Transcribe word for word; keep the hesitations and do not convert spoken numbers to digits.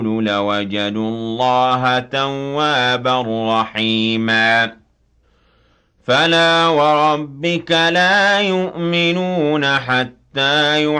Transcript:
لَوَجَدُوا اللَّهَ تَوَّابًا رَّحِيمًا فَلَا وَرَبِّكَ لَا يُؤْمِنُونَ حَتَّىٰ